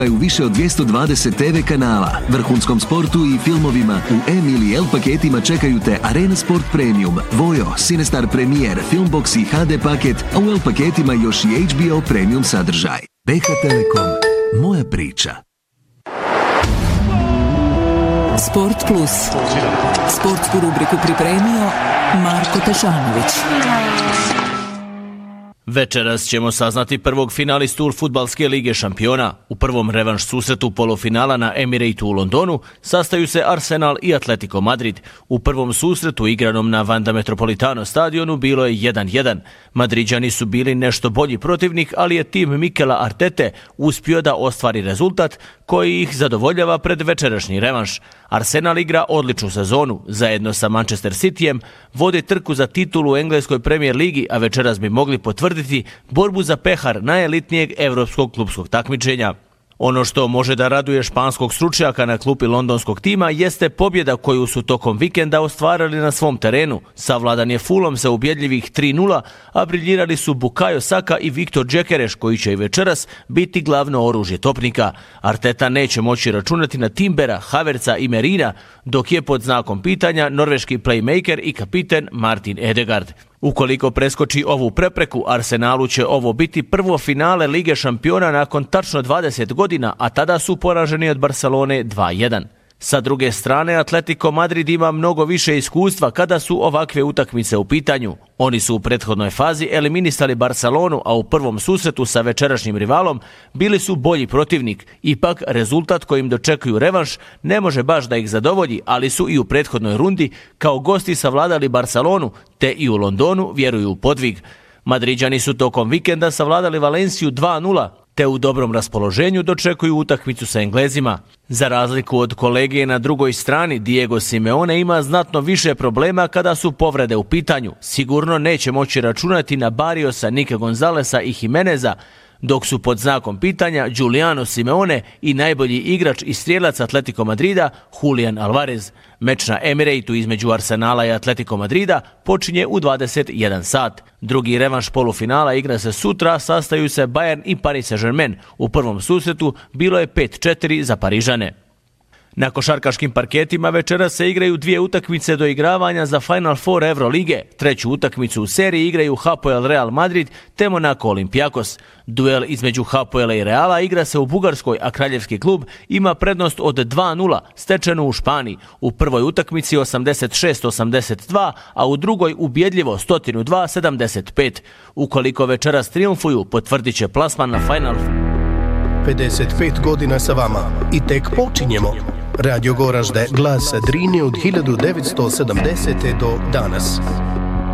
u više od 220 TV kanala, vrhunskom sportu i filmovima u M ili L paketima čekaju te Arena Sport Premium, Vojo, Cinestar Premier, Filmbox i HD paket, a u L paketima još i HBO Premium sadržaj. BH Telekom, moja priča. Sport Plus. Sportsku rubriku pripremio Marko Tešanović. Večeras ćemo saznati prvog finalistu Fudbalske lige šampiona. U prvom revanš susretu polufinala na Emirateu u Londonu sastaju se Arsenal i Atletico Madrid. U prvom susretu igranom na Wanda Metropolitano stadionu bilo je 1-1. Madriđani su bili nešto bolji protivnik, ali je tim Mikela Artete uspio da ostvari rezultat koji ih zadovoljava pred večerašnji revanš. Arsenal igra odličnu sezonu. Zajedno sa Manchester Cityjem vode trku za titulu u engleskoj Premier ligi, a večeras bi mogli potvrditi borbu za pehar najelitnijeg evropskog klupskog takmičenja. Ono što može da raduje španskog stručnjaka na klupi londonskog tima jeste pobjeda koju su tokom vikenda ostvarili na svom terenu. Savladan je Fulham sa ubjedljivih 3-0, a briljirali su Bukayo Saka i Viktor Gyökeres koji će i večeras biti glavno oružje topnika. Arteta neće moći računati na Timbera, Havertza i Merina, dok je pod znakom pitanja norveški playmaker i kapiten Martin Ødegaard. Ukoliko preskoči ovu prepreku, Arsenalu će ovo biti prvo finale Lige šampiona nakon tačno 20 godina, a tada su poraženi od Barcelone 2-1. Sa druge strane, Atletico Madrid ima mnogo više iskustva kada su ovakve utakmice u pitanju. Oni su u prethodnoj fazi eliminisali Barcelonu, a u prvom susretu sa večerašnjim rivalom bili su bolji protivnik. Ipak, rezultat kojim dočekuju revanš ne može baš da ih zadovolji, ali su i u prethodnoj rundi kao gosti savladali Barcelonu, te i u Londonu vjeruju u podvig. Madriđani su tokom vikenda savladali Valenciju 2-0, te u dobrom raspoloženju dočekuju utakmicu sa Englezima. Za razliku od kolege na drugoj strani, Diego Simeone ima znatno više problema kada su povrede u pitanju. Sigurno neće moći računati na Barriosa, Nike Gonzalesa i Jimeneza, dok su pod znakom pitanja Giuliano Simeone i najbolji igrač i strijelac Atletico Madrida Julian Alvarez. Meč na Emirateu između Arsenala i Atletico Madrida počinje u 21 sat. Drugi revanš polufinala igra se sutra, sastaju se Bayern i Paris Saint-Germain. U prvom susretu bilo je 5-4 za Parižane. Na košarkaškim parketima večera se igraju dvije utakmice do igravanja za Final Four Evrolige. Treću utakmicu u seriji igraju Hapoel Real Madrid te Monaco Olympiakos. Duel između Hapoela i Reala igra se u Bugarskoj, a kraljevski klub ima prednost od 2-0, stečenu u Španiji. U prvoj utakmici 86-82, a u drugoj ubjedljivo 102-75. Ukoliko večeras triumfuju, potvrdit će plasman na Final. 55 godina sa vama i tek počinjemo. Radio Goražde, glas Drine od 1970. do danas.